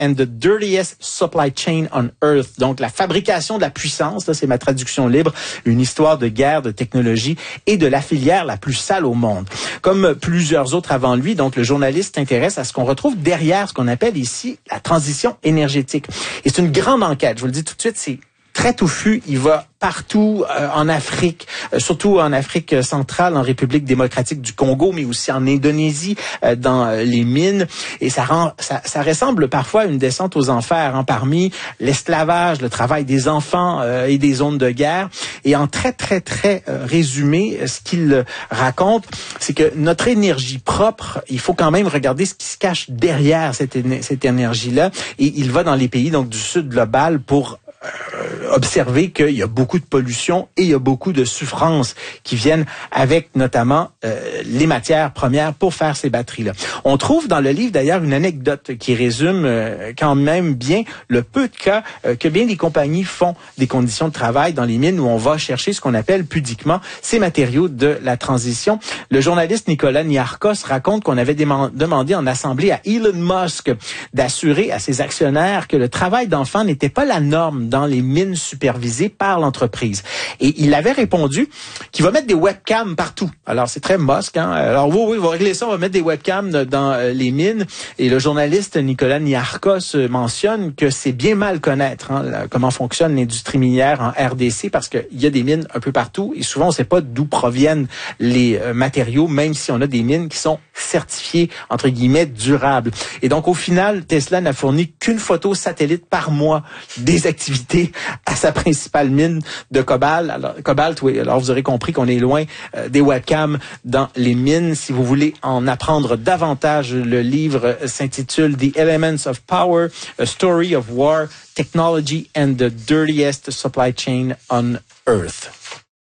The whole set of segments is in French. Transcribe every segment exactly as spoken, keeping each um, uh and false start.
and the dirtiest supply chain on earth. Donc, la fabrication de la puissance, là, c'est ma traduction libre, une histoire de guerre, de technologie et de la filière la plus sale au monde. Comme plusieurs autres avant lui, donc, le journaliste s'intéresse à ce qu'on retrouve derrière ce qu'on appelle ici la transition énergétique. Et c'est une grande enquête. Je vous le dis tout de suite, c'est très touffu. Il va partout euh, en Afrique, euh, surtout en Afrique centrale, en République démocratique du Congo, mais aussi en Indonésie, euh, dans euh, les mines. Et ça rend, ça, ça ressemble parfois à une descente aux enfers, hein, parmi l'esclavage, le travail des enfants euh, et des zones de guerre. Et en très, très, très euh, résumé, ce qu'il raconte, c'est que notre énergie propre, il faut quand même regarder ce qui se cache derrière cette, éne- cette énergie-là. Et il va dans les pays donc du sud global pour Euh, observer qu'il y a beaucoup de pollution et il y a beaucoup de souffrances qui viennent avec notamment euh, les matières premières pour faire ces batteries-là. On trouve dans le livre d'ailleurs une anecdote qui résume euh, quand même bien le peu de cas euh, que bien des compagnies font des conditions de travail dans les mines où on va chercher ce qu'on appelle pudiquement ces matériaux de la transition. Le journaliste Nicolas Niarchos raconte qu'on avait déman- demandé en assemblée à Elon Musk d'assurer à ses actionnaires que le travail d'enfants n'était pas la norme dans les mines supervisées par l'entreprise. Et il avait répondu qu'il va mettre des webcams partout. Alors, c'est très Musk, hein? Alors, oui, oui, on va régler ça, on va mettre des webcams dans euh, les mines. Et le journaliste Nicolas Niarchos mentionne que c'est bien mal connaître hein, la, comment fonctionne l'industrie minière en R D C parce qu'il y a des mines un peu partout et souvent, on ne sait pas d'où proviennent les euh, matériaux, même si on a des mines qui sont certifiées, entre guillemets, durables. Et donc, au final, Tesla n'a fourni qu'une photo satellite par mois des activités à sa principale mine de cobalt. Alors, cobalt, oui. Alors, vous aurez compris qu'on est loin euh, des webcams dans les mines. Si vous voulez en apprendre davantage, le livre s'intitule The Elements of Power, A Story of War, Technology and the Dirtiest Supply Chain on Earth.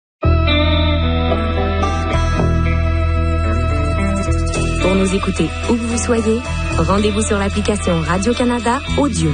Pour nous écouter où que vous soyez, rendez-vous sur l'application Radio-Canada Audio.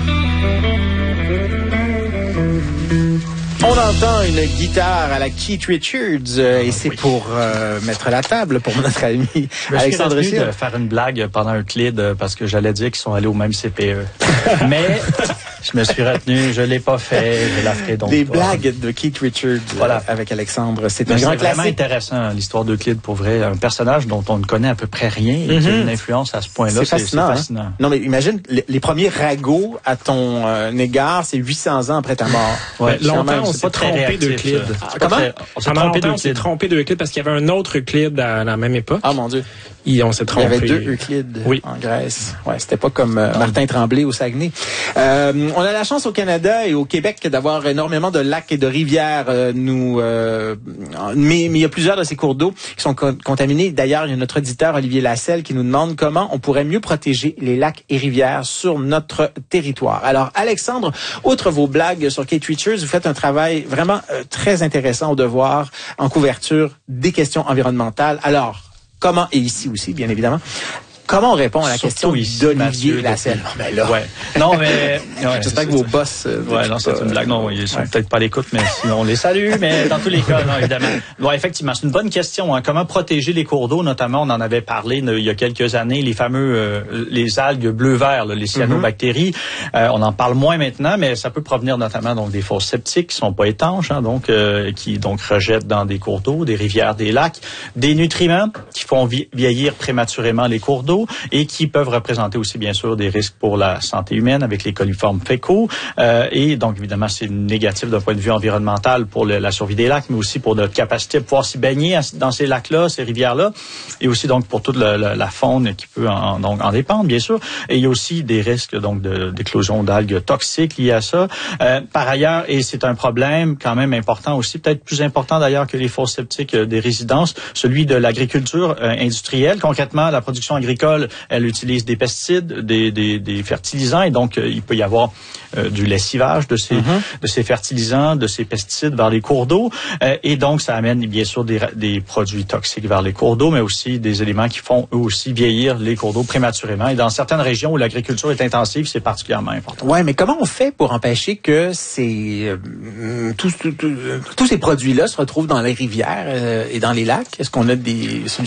On entend une guitare à la Keith Richards euh, et c'est oui. pour euh, mettre la table pour notre ami Alexandre Je suis Cyr. de faire une blague pendant un Euclide parce que j'allais dire qu'ils sont allés au même C P E. Mais je me suis retenu, je l'ai pas fait, je la ferai donc Des pas. blagues de Keith Richards Voilà. euh, avec Alexandre. C'est Mais un c'est grand vraiment classique. intéressant, l'histoire d'Euclide, pour vrai. Un personnage dont on ne connaît à peu près rien et Mm-hmm. qui a une influence à ce point-là. C'est fascinant. C'est fascinant. Hein? Non, mais imagine, les, les premiers ragots à ton euh, égard, c'est huit cents ans après ta mort. Ouais, Longtemps, quand même, on c'est s'est pas très trompé réactif, d'Euclide. ça. Ah, C'est pas comment? très- On s'est Pendant trompé longtemps, on s'est d'Euclide. trompé d'Euclide parce qu'il y avait un autre Euclide à la même époque. Ah, mon Dieu. Et on s'est Il y trompé. avait deux Euclides Oui. en Grèce. Ouais, c'était pas comme euh, Martin Tremblay au Saguenay. Euh, on a la chance au Canada et au Québec d'avoir énormément de lacs et de rivières. Euh, nous, euh, mais, mais il y a plusieurs de ces cours d'eau qui sont co- contaminés. D'ailleurs, il y a notre auditeur Olivier Lasselle qui nous demande comment on pourrait mieux protéger les lacs et rivières sur notre territoire. Alors, Alexandre, outre vos blagues sur Keith Richards, vous faites un travail vraiment euh, très intéressant au Devoir en couverture des questions environnementales. Alors, comment, et ici aussi, bien évidemment, comment on répond à la Surtout question ici, d'Olivier Mathieu, Lasselle? depuis- Ben là, Ouais. Non, mais... ouais, j'espère que vos boss... Euh, Ouais, non, c'est une blague. Non, ils sont Ouais. peut-être pas à l'écoute, mais sinon on les salue. Mais dans tous les cas, non, évidemment. Bon, effectivement, c'est une bonne question. Hein. Comment protéger les cours d'eau, notamment, on en avait parlé il y a quelques années, les fameux euh, les algues bleu-vert, là, les cyanobactéries. Mm-hmm. Euh, on en parle moins maintenant, mais ça peut provenir notamment donc des fosses septiques qui sont pas étanches, hein, donc euh, qui donc rejettent dans des cours d'eau, des rivières, des lacs, des nutriments qui font vi- vieillir prématurément les cours d'eau et qui peuvent représenter aussi bien sûr des risques pour la santé humaine avec les coliformes fécaux. Euh, et donc évidemment c'est négatif d'un point de vue environnemental pour le, la survie des lacs, mais aussi pour notre capacité de pouvoir s'y baigner dans ces lacs-là, ces rivières-là, et aussi donc pour toute la, la, la faune qui peut en, donc en dépendre bien sûr. Et il y a aussi des risques donc de, d'éclosion d'algues toxiques liés à ça. Euh, par ailleurs, et c'est un problème quand même important aussi, peut-être plus important d'ailleurs que les fosses septiques euh, des résidences, celui de l'agriculture euh, industrielle. Concrètement, la production agricole, elle utilise des pesticides, des, des, des fertilisants, et donc euh, il peut y avoir euh, du lessivage de ces, mm-hmm. de ces fertilisants, de ces pesticides vers les cours d'eau, euh, et donc ça amène bien sûr des, des produits toxiques vers les cours d'eau, mais aussi des éléments qui font eux aussi vieillir les cours d'eau prématurément. Et dans certaines régions où l'agriculture est intensive, c'est particulièrement important. Ouais, mais comment on fait pour empêcher que ces euh, tous, tous, tous, tous ces produits-là se retrouvent dans les rivières euh, et dans les lacs? Est-ce qu'on a des solutions?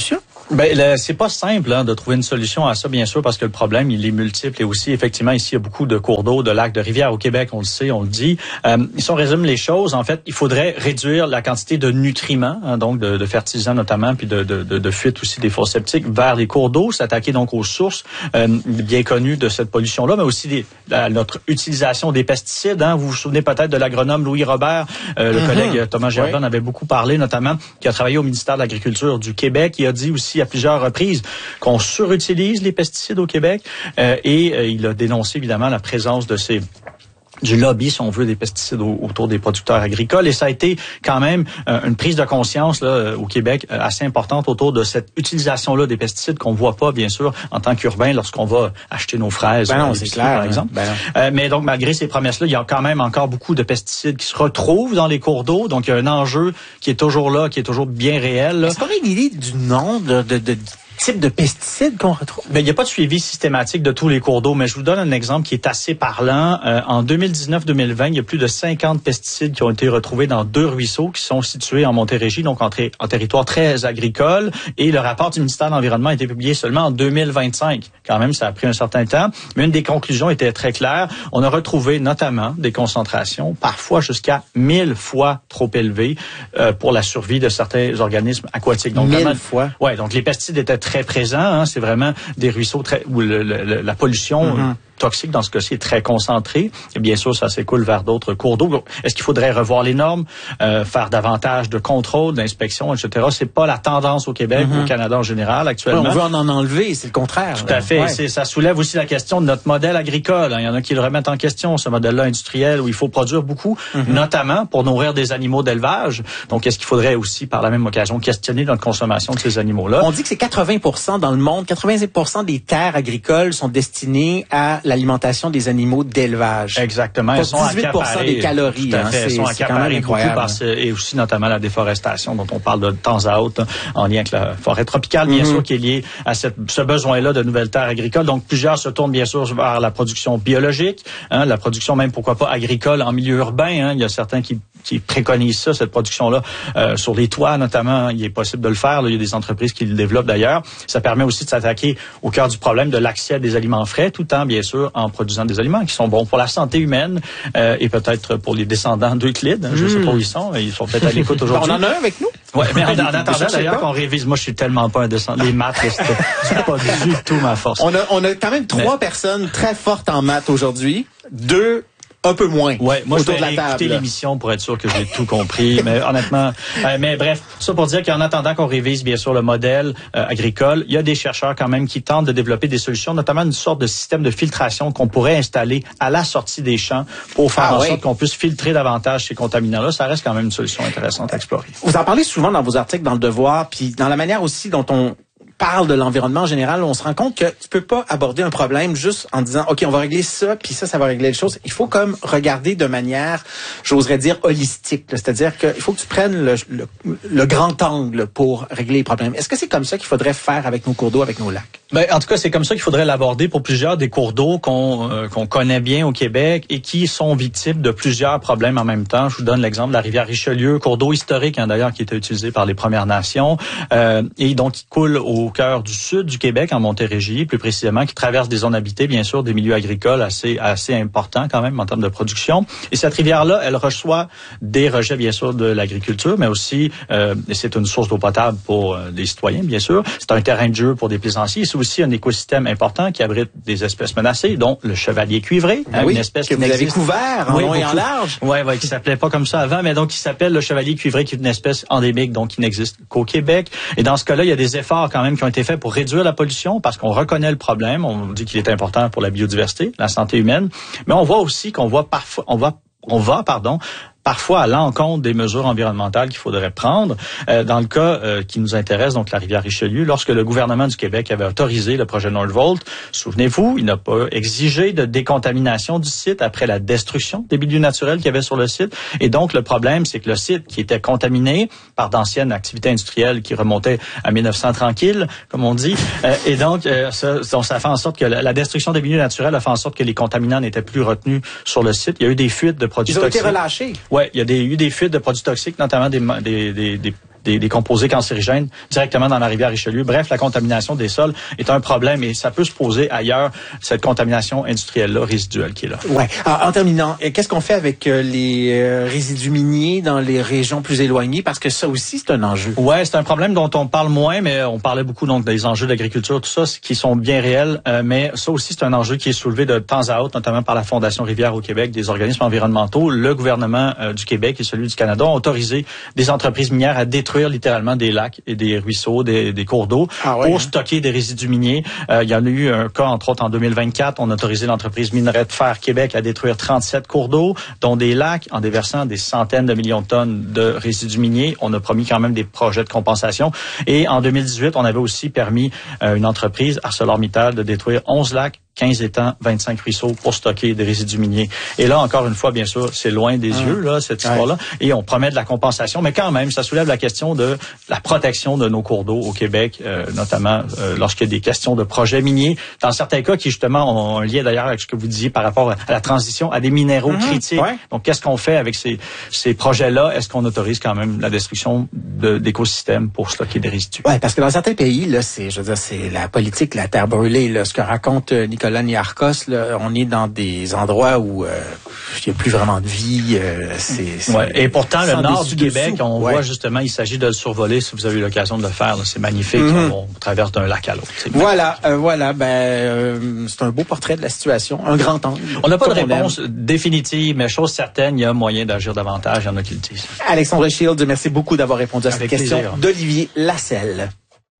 Ben, le, c'est pas simple hein, de trouver une solution à ça, bien sûr, parce que le problème, il est multiple. Et aussi, effectivement, ici, il y a beaucoup de cours d'eau, de lacs, de rivières au Québec, on le sait, on le dit. Euh, si on résume les choses, en fait, il faudrait réduire la quantité de nutriments, hein, donc de, de fertilisants notamment, puis de, de, de, de fuite aussi des fosses septiques vers les cours d'eau, s'attaquer donc aux sources euh, bien connues de cette pollution-là, mais aussi des, la, notre utilisation des pesticides. Hein. Vous vous souvenez peut-être de l'agronome Louis Robert, euh, le mm-hmm. collègue Thomas Gervais oui. avait beaucoup parlé, notamment, qui a travaillé au ministère de l'Agriculture du Québec. Il a dit aussi à plusieurs reprises qu'on surutilise les pesticides au Québec euh, et euh, il a dénoncé évidemment la présence de ces du lobby, si on veut, des pesticides au, autour des producteurs agricoles. Et ça a été quand même euh, une prise de conscience là, au Québec euh, assez importante autour de cette utilisation-là des pesticides qu'on voit pas, bien sûr, en tant qu'urbain lorsqu'on va acheter nos fraises. Ben non, c'est clair, par exemple. Ben euh, mais donc, malgré ces promesses-là, il y a quand même encore beaucoup de pesticides qui se retrouvent dans les cours d'eau. Donc, il y a un enjeu qui est toujours là, qui est toujours bien réel. Là. Est-ce qu'on a une idée du nombre de... de, de... type de pesticides qu'on retrouve? Ben, il n'y a pas de suivi systématique de tous les cours d'eau, mais je vous donne un exemple qui est assez parlant. Euh, en deux mille dix-neuf deux mille vingt, il y a plus de cinquante pesticides qui ont été retrouvés dans deux ruisseaux qui sont situés en Montérégie, donc en, en territoire très agricole. Et le rapport du ministère de l'Environnement a été publié seulement en deux mille vingt-cinq. Quand même, ça a pris un certain temps. Mais une des conclusions était très claire. On a retrouvé notamment des concentrations parfois jusqu'à mille fois trop élevées euh, pour la survie de certains organismes aquatiques. Donc, mille vraiment, fois? Ouais, donc les pesticides étaient très présent, hein, c'est vraiment des ruisseaux très, où le, le, la pollution mm-hmm. toxique dans ce cas-ci est très concentrée. Et bien sûr, ça s'écoule vers d'autres cours d'eau. Est-ce qu'il faudrait revoir les normes, euh, faire davantage de contrôle, d'inspection, et cetera. C'est pas la tendance au Québec mm-hmm. ou au Canada en général actuellement. Ouais, on veut en enlever, c'est le contraire. Tout à fait. Ouais. C'est, ça soulève aussi la question de notre modèle agricole. Il y en a qui le remettent en question, ce modèle-là industriel où il faut produire beaucoup, mm-hmm. notamment pour nourrir des animaux d'élevage. Donc, est-ce qu'il faudrait aussi, par la même occasion, questionner notre consommation de ces animaux-là? On dit que c'est quatre-vingts pour cent dans le monde, quatre-vingt-dix pour cent des terres agricoles sont destinées à l'alimentation des animaux d'élevage. Exactement. Elles sont dix-huit pour cent des calories. Tout à fait. Hein, Elles sont accaparées beaucoup par ce, et aussi notamment la déforestation dont on parle de temps à autre en lien avec la forêt tropicale, bien mm-hmm. sûr, qui est liée à cette, ce besoin-là de nouvelles terres agricoles. Donc, plusieurs se tournent bien sûr vers la production biologique, hein, la production même, pourquoi pas, agricole en milieu urbain. Hein. Il y a certains qui qui préconisent ça, cette production-là, euh, sur les toits notamment. Il est possible de le faire. Là. Il y a des entreprises qui le développent d'ailleurs. Ça permet aussi de s'attaquer au cœur du problème de l'accès à des aliments frais, tout en, bien sûr, en produisant des aliments qui sont bons pour la santé humaine euh, et peut-être pour les descendants d'Euclide. Hein, mmh. Je ne sais pas où ils sont. Ils sont peut-être à l'écoute aujourd'hui. On en a un avec nous. Ouais, mais en, en attendant d'ailleurs qu'on révise. Moi, je suis tellement pas un descendant. Les maths, là, c'est, c'est pas du tout ma force. On a, on a quand même trois mais... personnes très fortes en maths aujourd'hui. Deux un peu moins. Ouais, moi autour je vais écouter l'émission pour être sûr que j'ai tout compris, mais honnêtement, euh, mais bref, ça pour dire qu'en attendant qu'on révise bien sûr le modèle euh, agricole, il y a des chercheurs quand même qui tentent de développer des solutions, notamment une sorte de système de filtration qu'on pourrait installer à la sortie des champs pour faire ah, en oui. sorte qu'on puisse filtrer davantage ces contaminants-là. Ça reste quand même une solution intéressante à explorer. Vous en parlez souvent dans vos articles dans Le Devoir, puis dans la manière aussi dont on parle de l'environnement en général, on se rend compte que tu peux pas aborder un problème juste en disant OK, on va régler ça, puis ça, ça va régler les choses. Il faut comme regarder de manière, j'oserais dire, holistique. C'est-à-dire qu'il faut que tu prennes le, le, le grand angle pour régler les problèmes. Est-ce que c'est comme ça qu'il faudrait faire avec nos cours d'eau, avec nos lacs? Ben, en tout cas, c'est comme ça qu'il faudrait l'aborder pour plusieurs des cours d'eau qu'on euh, qu'on connaît bien au Québec et qui sont victimes de plusieurs problèmes en même temps. Je vous donne l'exemple de la rivière Richelieu, cours d'eau historique hein, d'ailleurs qui était utilisé par les Premières Nations euh, et donc qui coule au cœur du sud du Québec, en Montérégie, plus précisément, qui traverse des zones habitées, bien sûr, des milieux agricoles assez assez importants quand même en termes de production. Et cette rivière-là, elle reçoit des rejets, bien sûr, de l'agriculture, mais aussi euh, c'est une source d'eau potable pour euh, les citoyens, bien sûr. C'est un terrain de jeu pour des plaisanciers. C'est aussi un écosystème important qui abrite des espèces menacées, dont le chevalier cuivré, ah oui, une espèce que qui vous avez couvert en oui, long et en large. Oui, ouais, qui s'appelait pas comme ça avant, mais donc qui s'appelle le chevalier cuivré, qui est une espèce endémique, donc qui n'existe qu'au Québec. Et dans ce cas-là, il y a des efforts quand même qui ont été faits pour réduire la pollution, parce qu'on reconnaît le problème. On dit qu'il est important pour la biodiversité, la santé humaine, mais on voit aussi qu'on voit parfois, on va, on va, pardon. parfois à l'encontre des mesures environnementales qu'il faudrait prendre. Euh, dans le cas euh, qui nous intéresse, donc la rivière Richelieu, lorsque le gouvernement du Québec avait autorisé le projet Northvolt, souvenez-vous, il n'a pas exigé de décontamination du site après la destruction des milieux naturels qu'il y avait sur le site. Et donc, le problème, c'est que le site qui était contaminé par d'anciennes activités industrielles qui remontaient à mille neuf cents tranquille, comme on dit, euh, et donc, euh, ça, ça fait en sorte que la, la destruction des milieux naturels a fait en sorte que les contaminants n'étaient plus retenus sur le site. Il y a eu des fuites de produits toxiques. Ils ont été relâchés. Ouais, il y a des, eu des fuites de produits toxiques, notamment des, des, des, des des, des composés cancérigènes directement dans la rivière Richelieu. Bref, la contamination des sols est un problème et ça peut se poser ailleurs, cette contamination industrielle-là, résiduelle qui est là. Ouais. Alors, en terminant, qu'est-ce qu'on fait avec les euh, résidus miniers dans les régions plus éloignées? Parce que ça aussi, c'est un enjeu. Ouais, c'est un problème dont on parle moins, mais on parlait beaucoup donc des enjeux d'agriculture, tout ça, qui sont bien réels. Euh, mais ça aussi, c'est un enjeu qui est soulevé de temps à autre, notamment par la Fondation Rivière au Québec, des organismes environnementaux. Le gouvernement euh, du Québec et celui du Canada ont autorisé des entreprises minières à détruire littéralement des lacs et des ruisseaux, des, des cours d'eau ah ouais, pour hein? stocker des résidus miniers. Euh, il y en a eu un cas, entre autres, en deux mille vingt-quatre. On a autorisé l'entreprise Minerai de Fer Québec à détruire trente-sept cours d'eau, dont des lacs, en déversant des centaines de millions de tonnes de résidus miniers. On a promis quand même des projets de compensation. Et en deux mille dix-huit, on avait aussi permis à euh, une entreprise, ArcelorMittal, de détruire onze lacs, quinze étangs, vingt-cinq ruisseaux pour stocker des résidus miniers. Et là, encore une fois, bien sûr, c'est loin des mmh. yeux, là, cette histoire-là. Ouais. Et on promet de la compensation, mais quand même, ça soulève la question de la protection de nos cours d'eau au Québec, euh, notamment euh, lorsqu'il y a des questions de projets miniers. Dans certains cas qui, justement, ont un lien d'ailleurs avec ce que vous disiez par rapport à la transition à des minéraux mmh. critiques. Ouais. Donc, qu'est-ce qu'on fait avec ces, ces projets-là? Est-ce qu'on autorise quand même la destruction de, d'écosystèmes pour stocker des résidus? Oui, parce que dans certains pays, là, c'est, je veux dire, c'est la politique, la terre brûlée, là, ce que raconte Nicolas Niarchos, là, on est dans des endroits où euh, il n'y a plus vraiment de vie. Euh, c'est, c'est ouais. Et pourtant, le nord du Québec, dessous. on ouais. voit justement, il s'agit de le survoler si vous avez eu l'occasion de le faire. Là, c'est magnifique. Mm-hmm. On, on traverse d'un lac à l'autre. Voilà, euh, voilà. Ben, euh, c'est un beau portrait de la situation, un grand angle. On n'a pas de réponse définitive, mais chose certaine, il y a moyen d'agir davantage. Il y en a qui le disent. Alexandre Shields, merci beaucoup d'avoir répondu à cette question plaisir. d'Olivier Lasselle.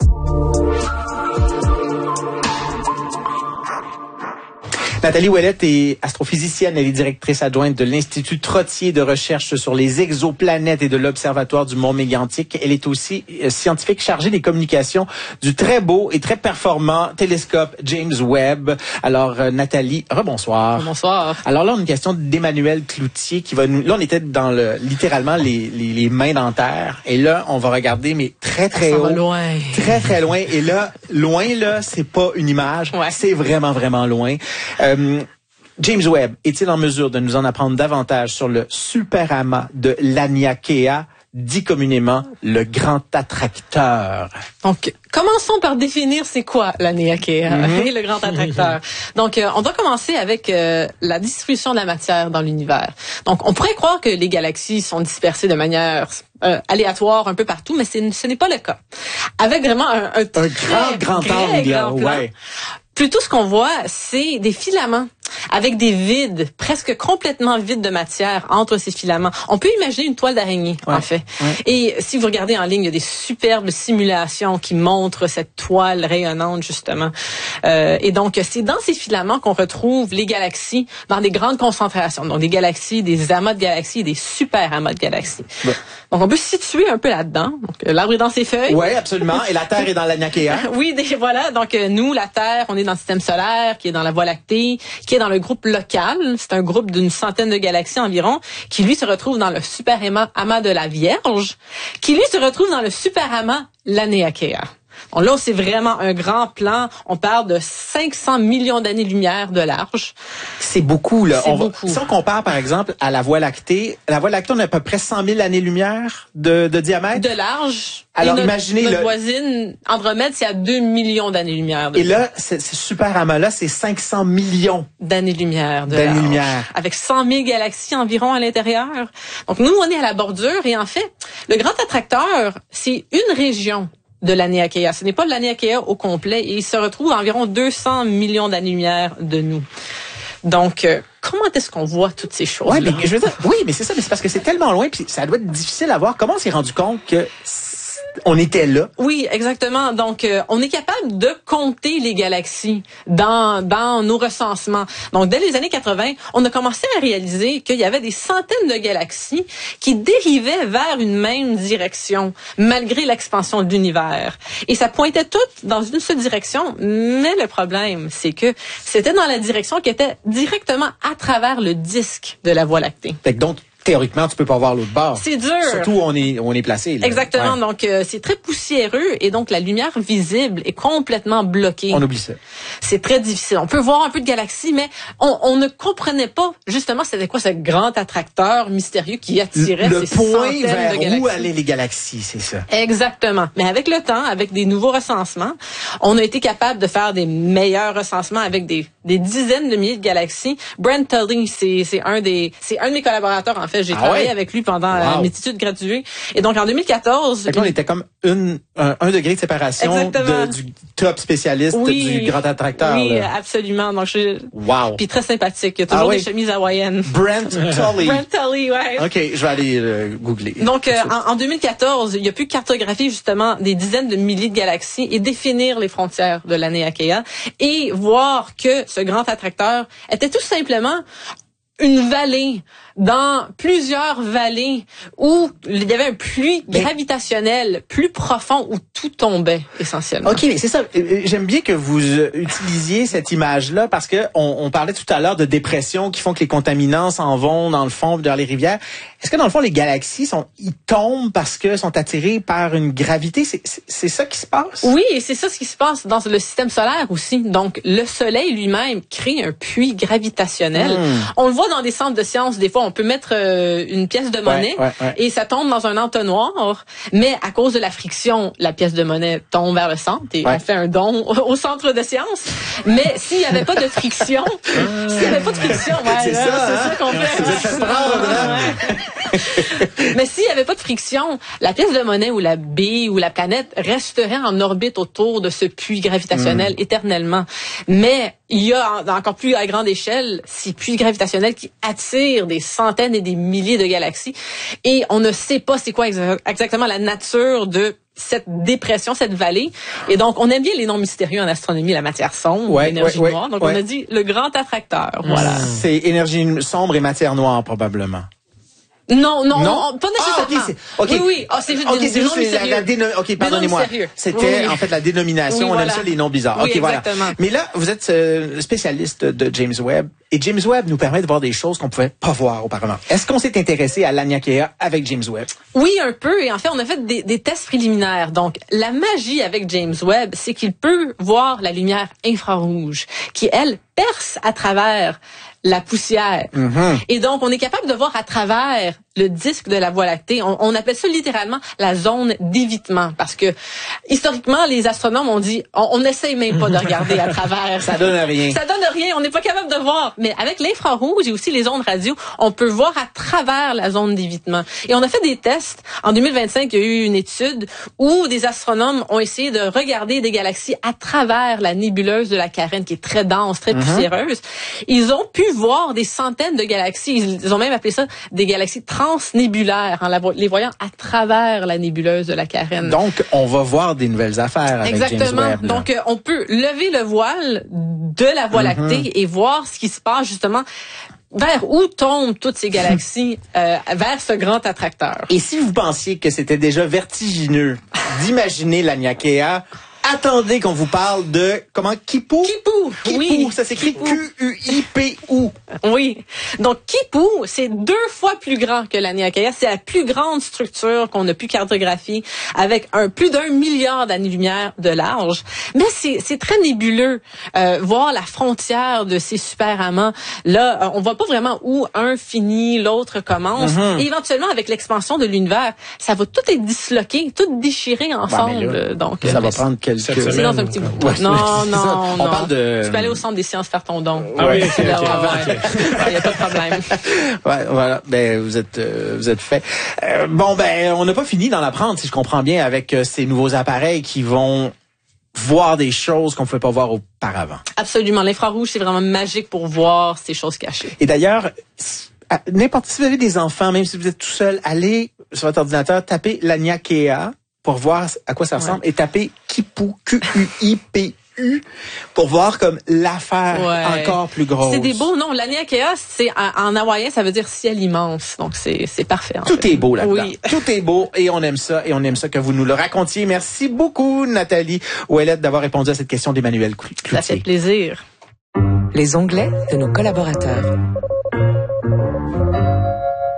Nathalie Ouellette est astrophysicienne, elle est directrice adjointe de l'Institut Trottier de recherche sur les exoplanètes et de l'Observatoire du Mont Mégantic. Elle est aussi scientifique chargée des communications du très beau et très performant télescope James Webb. Alors, euh, Nathalie, rebonsoir. Bonsoir. Alors là, on a une question d'Emmanuel Cloutier qui va nous... Là, on était dans le littéralement les, les, les mains dans terre. Et là, on va regarder, mais très, très haut. Ça va loin. Très, très loin. Et là, loin, là, c'est pas une image. Ouais. C'est vraiment, vraiment loin. Euh, James Webb est-il en mesure de nous en apprendre davantage sur le super amas de Laniakea, dit communément le grand attracteur? Donc, commençons par définir c'est quoi Laniakea mm-hmm. et le grand attracteur. Donc, euh, on doit commencer avec euh, la distribution de la matière dans l'univers. Donc, on pourrait croire que les galaxies sont dispersées de manière euh, aléatoire un peu partout, mais c'est, ce n'est pas le cas. Avec vraiment un, un, un très, grand, grand très angle, grand plan, ouais. Plutôt, ce qu'on voit, c'est des filaments avec des vides, presque complètement vides de matière entre ces filaments. On peut imaginer une toile d'araignée, ouais, en fait. Ouais. Et si vous regardez en ligne, il y a des superbes simulations qui montrent cette toile rayonnante, justement. Euh, et donc, c'est dans ces filaments qu'on retrouve les galaxies dans des grandes concentrations. Donc, des galaxies, des amas de galaxies et des super amas de galaxies. Ouais. Donc, on peut se situer un peu là-dedans. Donc, l'arbre est dans ses feuilles. Oui, absolument. Et la Terre est dans l'Laniakea. Oui, des, voilà. Donc, nous, la Terre, on est dans le système solaire, qui est dans la Voie lactée, qui est dans le groupe local. C'est un groupe d'une centaine de galaxies environ, qui, lui, se retrouve dans le super amas de la Vierge, qui, lui, se retrouve dans le super amas Laniakea. Bon, là, c'est vraiment un grand plan. On parle de cinq cents millions d'années-lumière de large. C'est beaucoup, là. C'est on beaucoup. Va, si on compare, par exemple, à la Voie lactée, la Voie lactée, on a à peu près cent mille années-lumière de, de diamètre. De large. Alors, et notre, imaginez... notre le... voisine, Andromède, c'est à deux millions d'années-lumière. De et là, ce super amas-là, c'est cinq cents millions d'années-lumière de d'années-lumière. large. Avec cent mille galaxies environ à l'intérieur. Donc, nous, on est à la bordure. Et en fait, le grand attracteur, c'est une région de Laniakea. Ce n'est pas Laniakea au complet et il se retrouve à environ deux cents millions d'années-lumière de nous. Donc, euh, comment est-ce qu'on voit toutes ces choses-là? Ouais, mais je veux dire, oui, mais c'est ça, mais c'est parce que c'est tellement loin puis ça doit être difficile à voir. Comment on s'est rendu compte que on était là? Oui, exactement. Donc, euh, on est capable de compter les galaxies dans dans nos recensements. Donc, dès les années quatre-vingts, on a commencé à réaliser qu'il y avait des centaines de galaxies qui dérivaient vers une même direction, malgré l'expansion de l'univers. Et ça pointait toutes dans une seule direction. Mais le problème, c'est que c'était dans la direction qui était directement à travers le disque de la Voie lactée. Fait que donc, théoriquement, tu peux pas voir l'autre bord. C'est dur. Surtout où on est, où on est placé. Là. Exactement. Ouais. Donc, euh, c'est très poussiéreux et donc la lumière visible est complètement bloquée. On oublie ça. C'est très difficile. On peut voir un peu de galaxies, mais on, on ne comprenait pas justement c'était quoi ce grand attracteur mystérieux qui attirait le ces point centaines vers de galaxies. où allaient les galaxies, c'est ça. Exactement. Mais avec le temps, avec des nouveaux recensements, on a été capable de faire des meilleurs recensements avec des, des dizaines de milliers de galaxies. Brent Tully, c'est, c'est un des, c'est un de mes collaborateurs, en fait. J'ai ah travaillé ouais? avec lui pendant wow. euh, mes études graduées. Et donc, en deux mille quatorze... Fait que là, on était comme une, un, un degré de séparation de, du top spécialiste oui, du grand attracteur. Oui, là. absolument. Donc, je, wow. Puis très sympathique. Il y a toujours ah, des oui. chemises hawaïennes. Brent Tully. Brent Tully, ouais. OK, je vais aller euh, googler. Donc, euh, en, en deux mille quatorze, il a pu cartographier justement des dizaines de milliers de galaxies et définir les frontières de la Laniakea et voir que ce grand attracteur était tout simplement une vallée dans plusieurs vallées où il y avait un puits mais, gravitationnel plus profond où tout tombait essentiellement. OK, c'est ça. J'aime bien que vous utilisiez cette image-là parce que on, on parlait tout à l'heure de dépressions qui font que les contaminants s'en vont dans le fond, dans les rivières. Est-ce que dans le fond, les galaxies sont, ils tombent parce que sont attirés par une gravité? C'est, c'est, c'est ça qui se passe? Oui, et c'est ça ce qui se passe dans le système solaire aussi. Donc, le Soleil lui-même crée un puits gravitationnel. Mmh. On le voit dans des centres de sciences. Des fois, on peut mettre euh, une pièce de monnaie ouais, ouais, ouais. et ça tombe dans un entonnoir. Mais à cause de la friction, la pièce de monnaie tombe vers le centre et ouais. on fait un don au centre de sciences. Mais s'il n'y avait pas de friction, s'il n'y avait pas de friction, ouais, c'est, là, ça, c'est hein? ça qu'on fait. Vous êtes fait prendre, hein? Mais s'il n'y avait pas de friction, la pièce de monnaie ou la bille ou la planète resterait en orbite autour de ce puits gravitationnel mmh. éternellement. Mais il y a encore plus à grande échelle ces puits gravitationnels qui attirent des centaines et des milliers de galaxies. Et on ne sait pas c'est quoi exa- exactement la nature de cette dépression, cette vallée. Et donc, on aime bien les noms mystérieux en astronomie, la matière sombre, ouais, l'énergie ouais, noire. Donc, ouais. on a dit le grand attracteur. Voilà. C'est énergie sombre et matière noire, probablement. Non, non, non, pas nécessairement. Ah, ok, oui, oui. Oh, c'est juste okay, des, c'est des juste noms mystérieux. La, la déno... Ok, pardonnez-moi. C'était oui. en fait la dénomination. Oui, on voilà. aime ça les noms bizarres. Oui, ok, exactement. voilà. Mais là, vous êtes euh, spécialiste de James Webb et James Webb nous permet de voir des choses qu'on pouvait pas voir auparavant. Est-ce qu'on s'est intéressé à Laniakea avec James Webb? Oui, un peu. Et en fait, on a fait des, des tests préliminaires. Donc, la magie avec James Webb, c'est qu'il peut voir la lumière infrarouge, qui elle perce à travers la poussière. Mm-hmm. Et donc, on est capable de voir à travers le disque de la Voie lactée. On, on appelle ça littéralement la zone d'évitement parce que historiquement, les astronomes ont dit on n'essaye même pas de regarder à travers. Ça donne rien. Ça donne rien. On n'est pas capable de voir. Mais avec l'infrarouge et aussi les ondes radio, on peut voir à travers la zone d'évitement. Et on a fait des tests. En deux mille vingt-cinq, il y a eu une étude où des astronomes ont essayé de regarder des galaxies à travers la nébuleuse de la Carène, qui est très dense, très mm-hmm. poussiéreuse. Ils ont pu voir des centaines de galaxies. Ils ont même appelé ça des galaxies transnébulaires, en la, les voyant à travers la nébuleuse de la Carène. Donc, on va voir des nouvelles affaires avec Exactement. James Webb. Là. Donc, euh, on peut lever le voile de la Voie mm-hmm. lactée et voir ce qui se passe justement vers où tombent toutes ces galaxies euh, vers ce grand attracteur. Et si vous pensiez que c'était déjà vertigineux d'imaginer Laniakea, attendez qu'on vous parle de, comment, Kipu? Kipu, Kipu, oui. ça s'écrit Q U I P U. Oui. Donc, Kipu, c'est deux fois plus grand que Laniakea. C'est la plus grande structure qu'on a pu cartographier avec un plus d'un milliard d'années-lumière de large. Mais c'est, c'est très nébuleux. Euh, voir la frontière de ces super-amants. Là, on voit pas vraiment où un finit, l'autre commence. Mm-hmm. Et éventuellement, avec l'expansion de l'univers, ça va tout être disloqué, tout déchiré ensemble. Ouais, là, donc, ça va prendre quelques... C'est dans un petit bout. Ouais, non, non, non. On parle de... Tu peux aller au centre des sciences faire ton don. Ah oui, il n'y a pas de problème. Ouais, voilà. Ben, vous êtes, euh, vous êtes fait. Euh, bon, ben, on n'a pas fini d'en apprendre, si je comprends bien, avec euh, ces nouveaux appareils qui vont voir des choses qu'on ne pouvait pas voir auparavant. Absolument. L'infrarouge, c'est vraiment magique pour voir ces choses cachées. Et d'ailleurs, n'importe si vous avez des enfants, même si vous êtes tout seul, allez sur votre ordinateur, tapez Laniakea pour voir à quoi ça ressemble ouais. et tapez Kipu, Q U I P U, pour voir comme l'affaire ouais. encore plus grosse. C'est des beaux noms. Laniakea, c'est en, en hawaïen, ça veut dire ciel immense. Donc c'est c'est parfait. En Tout fait. est beau là-dedans. Oui. Tout est beau et on aime ça et on aime ça que vous nous le racontiez. Merci beaucoup Nathalie Ouellette d'avoir répondu à cette question d'Emmanuel Cloutier. Ça fait plaisir. Les onglets de nos collaborateurs.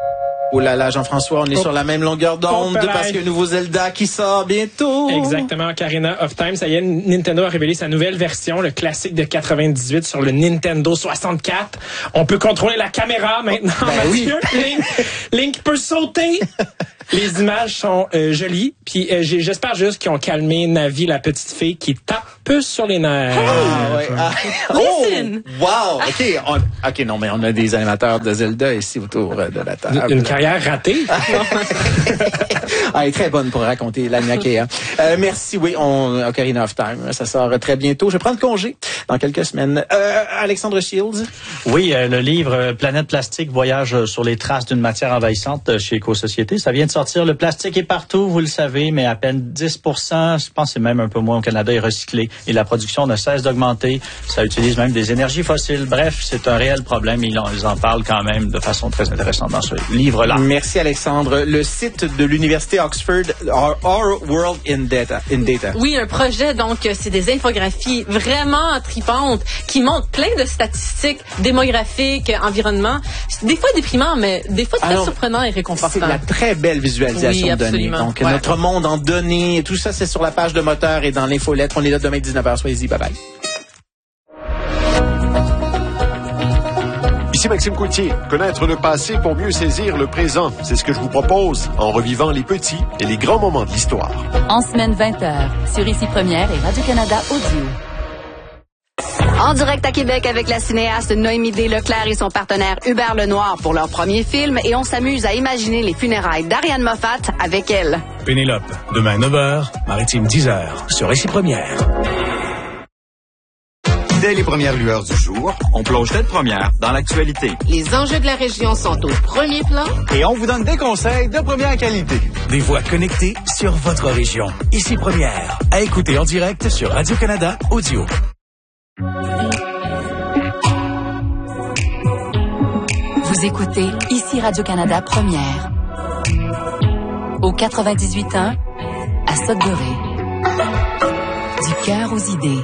Oh là là, Jean-François, on est oh. sur la même longueur d'onde oh, parce qu'il y a un nouveau Zelda qui sort bientôt. Exactement, Ocarina of Time. Ça y est, Nintendo a révélé sa nouvelle version, le classique de quatre-vingt-dix-huit sur le Nintendo soixante-quatre. On peut contrôler la caméra maintenant, oh, ben Mathieu. Oui. Link, Link peut sauter. Les images sont euh, jolies. Puis euh, j'espère juste qu'ils ont calmé Navi, la petite fille qui tape sur les nerfs. Ah, ouais. Ah. Oh, wow! OK, on, OK, non, mais on a des animateurs de Zelda ici autour de la table. Une carrière ratée. Ah, elle est très bonne pour raconter l'Anya Kea. Euh, merci, oui, on, Ocarina of Time, ça sort très bientôt. Je vais prendre congé dans quelques semaines. Euh, Alexandre Shields? Oui, euh, le livre Planète Plastique, voyage sur les traces d'une matière envahissante chez Éco-Société. Ça vient de sortir. Le plastique est partout, vous le savez, mais à peine dix pour cent, je pense que c'est même un peu moins au Canada, est recyclé. Et la production ne cesse d'augmenter. Ça utilise même des énergies fossiles. Bref, c'est un réel problème. Ils en, ils en parlent quand même de façon très intéressante dans ce livre-là. Merci, Alexandre. Le site de l'Université Oxford, Our, Our World in Data, in Data. Oui, un projet, donc, c'est des infographies vraiment tripantes qui montrent plein de statistiques démographiques, environnement. Des fois déprimant, mais des fois très Alors, surprenant et réconfortant. C'est la très belle visualisation oui, de données. Donc, ouais. Notre monde en données, tout ça, c'est sur la page de Moteur et dans l'infolettre. On est là demain dix-neuf heures. Soyez-y. Bye bye. Ici Maxime Coutier. Connaître le passé pour mieux saisir le présent. C'est ce que je vous propose en revivant les petits et les grands moments de l'histoire. En semaine vingt heures, sur Ici Première et Radio-Canada Audio. En direct à Québec avec la cinéaste Noémie D. Leclerc et son partenaire Hubert Lenoir pour leur premier film et on s'amuse à imaginer les funérailles d'Ariane Moffat avec elle. Pénélope, demain neuf heures, Maritime dix heures, sur Ici Première. Dès les premières lueurs du jour, on plonge tête première dans l'actualité. Les enjeux de la région sont au premier plan. Et on vous donne des conseils de première qualité. Des voix connectées sur votre région. Ici Première. À écouter en direct sur Radio-Canada Audio. Vous écoutez Ici Radio-Canada Première. Au quatre-vingt-dix-huit ans, à Sudbury. Du cœur aux idées.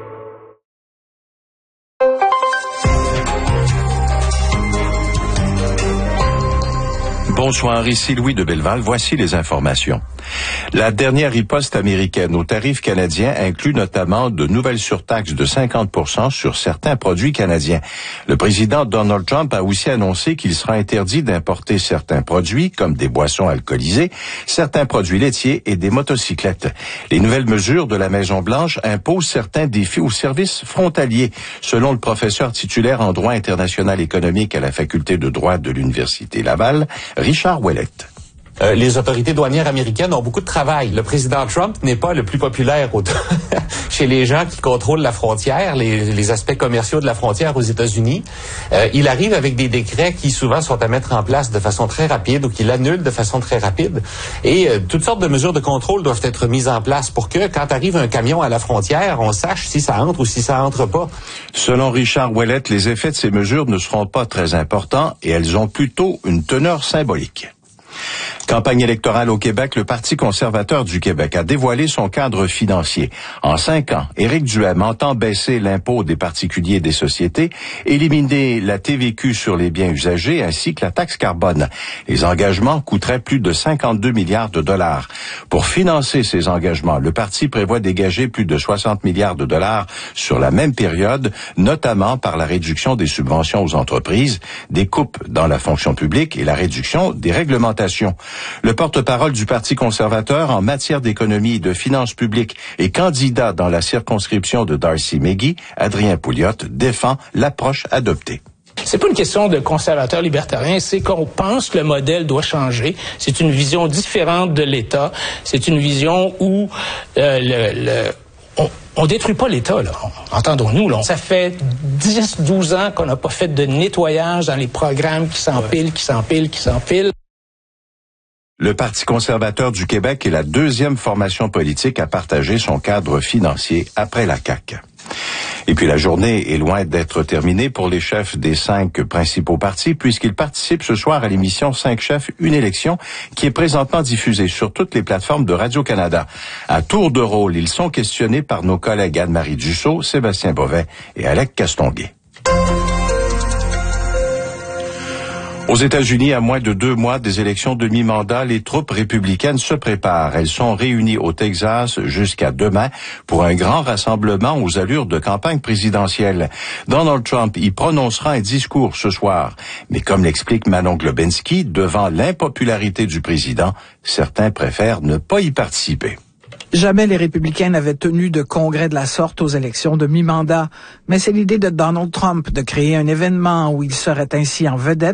Bonsoir, ici Louis de Belleval. Voici les informations. La dernière riposte américaine aux tarifs canadiens inclut notamment de nouvelles surtaxes de cinquante pour cent sur certains produits canadiens. Le président Donald Trump a aussi annoncé qu'il sera interdit d'importer certains produits, comme des boissons alcoolisées, certains produits laitiers et des motocyclettes. Les nouvelles mesures de la Maison-Blanche imposent certains défis aux services frontaliers, selon le professeur titulaire en droit international économique à la faculté de droit de l'Université Laval, Richard Ouellette. Euh, les autorités douanières américaines ont beaucoup de travail. Le président Trump n'est pas le plus populaire au chez les gens qui contrôlent la frontière, les, les aspects commerciaux de la frontière aux États-Unis. Euh, il arrive avec des décrets qui souvent sont à mettre en place de façon très rapide ou qu'il annule de façon très rapide. Et euh, toutes sortes de mesures de contrôle doivent être mises en place pour que, quand arrive un camion à la frontière, on sache si ça entre ou si ça entre pas. Selon Richard Ouellette, les effets de ces mesures ne seront pas très importants et elles ont plutôt une teneur symbolique. Campagne électorale au Québec, le Parti conservateur du Québec a dévoilé son cadre financier. En cinq ans, Éric Duhem entend baisser l'impôt des particuliers et des sociétés, éliminer la T V Q sur les biens usagés ainsi que la taxe carbone. Les engagements coûteraient plus de cinquante-deux milliards de dollars. Pour financer ces engagements, le parti prévoit dégager plus de soixante milliards de dollars sur la même période, notamment par la réduction des subventions aux entreprises, des coupes dans la fonction publique et la réduction des réglementations. Le porte-parole du Parti conservateur en matière d'économie et de finances publiques et candidat dans la circonscription de Darcy-Maggie, Adrien Pouliot, défend l'approche adoptée. C'est pas une question de conservateur libertarien, c'est qu'on pense que le modèle doit changer. C'est une vision différente de l'État. C'est une vision où euh, le, le on, on détruit pas l'État, là. Entendons-nous, là. Ça fait dix douze ans qu'on n'a pas fait de nettoyage dans les programmes qui s'empilent, qui s'empilent, qui s'empilent. Le Parti conservateur du Québec est la deuxième formation politique à partager son cadre financier après la C A Q. Et puis la journée est loin d'être terminée pour les chefs des cinq principaux partis puisqu'ils participent ce soir à l'émission Cinq chefs, une élection qui est présentement diffusée sur toutes les plateformes de Radio-Canada. À tour de rôle, ils sont questionnés par nos collègues Anne-Marie Dussault, Sébastien Bovet et Alec Castonguay. Aux États-Unis, à moins de deux mois des élections de mi-mandat, les troupes républicaines se préparent. Elles sont réunies au Texas jusqu'à demain pour un grand rassemblement aux allures de campagne présidentielle. Donald Trump y prononcera un discours ce soir. Mais comme l'explique Manon Globinski, devant l'impopularité du président, certains préfèrent ne pas y participer. Jamais les républicains n'avaient tenu de congrès de la sorte aux élections de mi-mandat. Mais c'est l'idée de Donald Trump de créer un événement où il serait ainsi en vedette